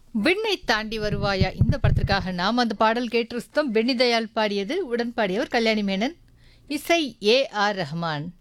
விண்ணை தாண்டி வருவாயா இந்த படத்திற்காக நாம் அந்த பாடல் கேட்டு பென்னி தயாள் பாடியது. உடன் பாடியவர் கல்யாணி மேனன், இசை ஏ ஆர் ரஹ்மான்.